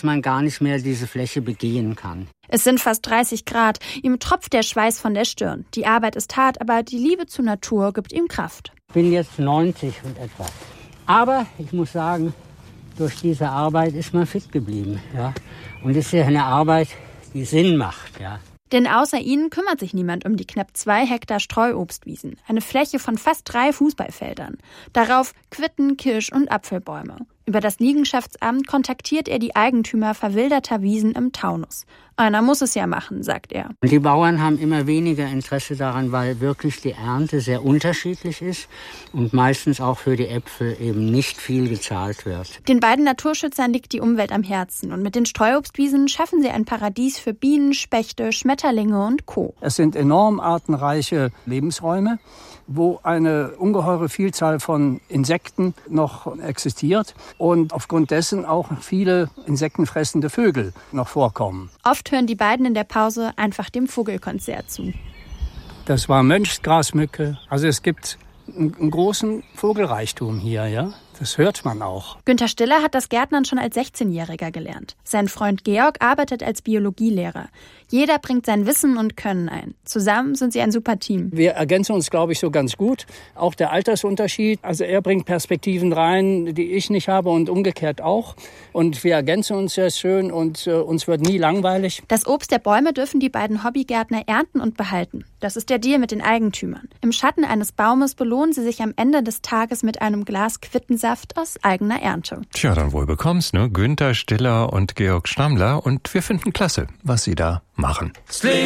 dass man gar nicht mehr diese Fläche begehen kann. Es sind fast 30 Grad. Ihm tropft der Schweiß von der Stirn. Die Arbeit ist hart, aber die Liebe zur Natur gibt ihm Kraft. Ich bin jetzt 90 und etwas. Aber ich muss sagen, durch diese Arbeit ist man fit geblieben. Ja? Und es ist ja eine Arbeit, die Sinn macht. Ja? Denn außer ihnen kümmert sich niemand um die knapp 2 Hektar Streuobstwiesen. Eine Fläche von fast 3 Fußballfeldern. Darauf Quitten, Kirsch- und Apfelbäume. Über das Liegenschaftsamt kontaktiert er die Eigentümer verwilderter Wiesen im Taunus. Einer muss es ja machen, sagt er. Und die Bauern haben immer weniger Interesse daran, weil wirklich die Ernte sehr unterschiedlich ist und meistens auch für die Äpfel eben nicht viel gezahlt wird. Den beiden Naturschützern liegt die Umwelt am Herzen. Und mit den Streuobstwiesen schaffen sie ein Paradies für Bienen, Spechte, Schmetterlinge und Co. Es sind enorm artenreiche Lebensräume, wo eine ungeheure Vielzahl von Insekten noch existiert und aufgrund dessen auch viele insektenfressende Vögel noch vorkommen. Oft hören die beiden in der Pause einfach dem Vogelkonzert zu. Das war Mönchsgrasmücke. Also es gibt einen großen Vogelreichtum hier, ja. Das hört man auch. Günther Stiller hat das Gärtnern schon als 16-Jähriger gelernt. Sein Freund Georg arbeitet als Biologielehrer. Jeder bringt sein Wissen und Können ein. Zusammen sind sie ein super Team. Wir ergänzen uns, glaube ich, so ganz gut. Auch der Altersunterschied. Also er bringt Perspektiven rein, die ich nicht habe und umgekehrt auch. Und wir ergänzen uns sehr schön und uns wird nie langweilig. Das Obst der Bäume dürfen die beiden Hobbygärtner ernten und behalten. Das ist der Deal mit den Eigentümern. Im Schatten eines Baumes belohnen sie sich am Ende des Tages mit einem Glas Quittensaft aus eigener Ernte. Tja, dann wohl bekommst, ne? Günther Stiller und Georg Stammler. Und wir finden klasse, was sie da machen.